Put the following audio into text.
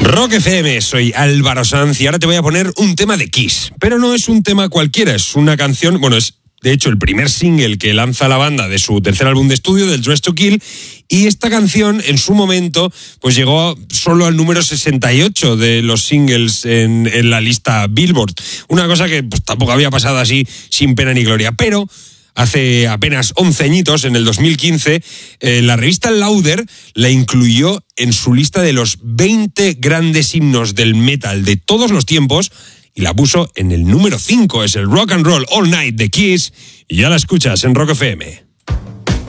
Rock FM, soy Álvaro Sanz y ahora te voy a poner un tema de Kiss. Pero no es un tema cualquiera, es una canción, bueno, es de hecho el primer single que lanza la banda de su tercer álbum de estudio, del Dressed to Kill, y esta canción en su momento pues llegó solo al número 68 de los singles en la lista Billboard. Una cosa que pues, tampoco había pasado así sin pena ni gloria, pero hace apenas 11 añitos, en el 2015, la revista Louder la incluyó en su lista de los 20 grandes himnos del metal de todos los tiempos y la puso en el número 5. Es el Rock and Roll All Night de Kiss y ya la escuchas en Rock FM.